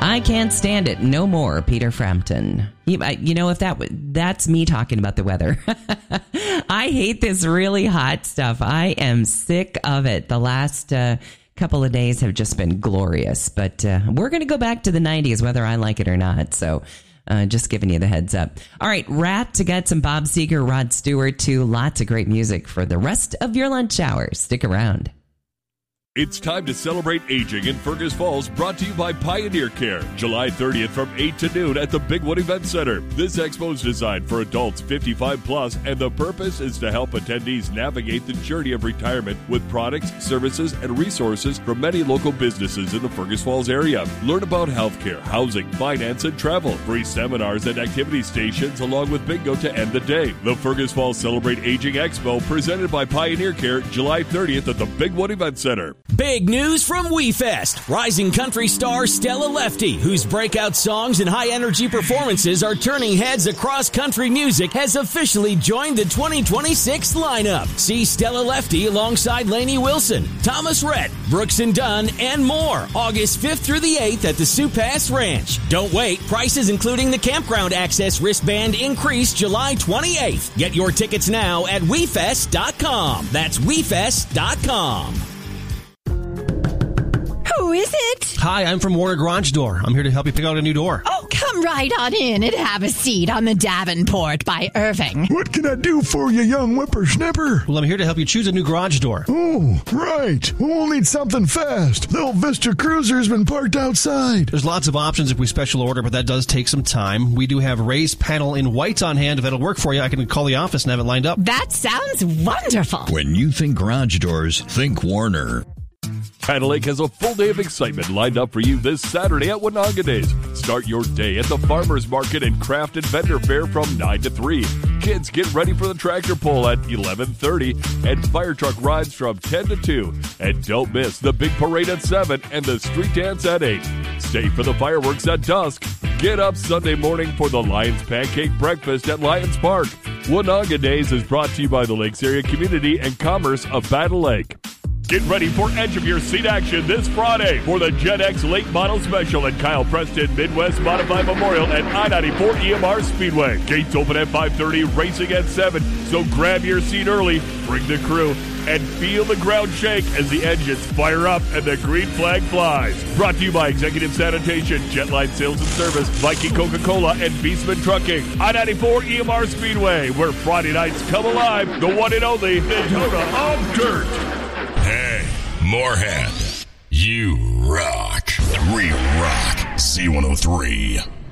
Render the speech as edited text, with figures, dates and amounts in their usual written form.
I can't stand it no more, Peter Frampton. If that's me talking about the weather. I hate this really hot stuff. I am sick of it. The last couple of days have just been glorious, but we're going to go back to the 90s, whether I like it or not. So just giving you the heads up. All right, Rat to get some Bob Seger, Rod Stewart too. Lots of great music for the rest of your lunch hour. Stick around. It's time to celebrate aging in Fergus Falls, brought to you by Pioneer Care. July 30th from 8 to noon at the Big Wood Event Center. This expo is designed for adults 55 plus, and the purpose is to help attendees navigate the journey of retirement with products, services, and resources from many local businesses in the Fergus Falls area. Learn about healthcare, housing, finance, and travel. Free seminars and activity stations along with bingo to end the day. The Fergus Falls Celebrate Aging Expo, presented by Pioneer Care, July 30th at the Big Wood Event Center. Big news from WeFest. Rising country star Stella Lefty, whose breakout songs and high-energy performances are turning heads across country music, has officially joined the 2026 lineup. See Stella Lefty alongside Lainey Wilson, Thomas Rhett, Brooks and Dunn, and more. August 5th through the 8th at the Sioux Pass Ranch. Don't wait. Prices including the campground access wristband increase July 28th. Get your tickets now at WeFest.com. That's WeFest.com. Who is it? Hi, I'm from Warner Garage Door. I'm here to help you pick out a new door. Oh, come right on in and have a seat on the Davenport by Irving. What can I do for you, young whippersnapper? Well, I'm here to help you choose a new garage door. Oh, right. We'll need something fast. The old Vista Cruiser's been parked outside. There's lots of options if we special order, but that does take some time. We do have raised panel in white on hand. If that'll work for you, I can call the office and have it lined up. That sounds wonderful. When you think garage doors, think Warner. Paddle Lake has a full day of excitement lined up for you this Saturday at Woononga Days. Start your day at the Farmers Market and Craft and Vendor Fair from 9 to 3. Kids get ready for the tractor pull at 11:30 and fire truck rides from 10 to 2. And don't miss the big parade at 7 and the street dance at 8. Stay for the fireworks at dusk. Get up Sunday morning for the Lions Pancake Breakfast at Lions Park. Woononga Days is brought to you by the Lakes Area Community and Commerce of Battle Lake. Get ready for edge of your seat action this Friday for the Gen X Late Model Special at Kyle Preston Midwest Modified Memorial at I-94 EMR Speedway. Gates open at 5:30, racing at 7, so grab your seat early, bring the crew, and feel the ground shake as the engines fire up and the green flag flies. Brought to you by Executive Sanitation, Jetline Sales and Service, Viking Coca-Cola, and Beastman Trucking. I-94 EMR Speedway, where Friday nights come alive, the one and only Daytona of Dirt. Hey, Moorhead, you rock. We rock C103.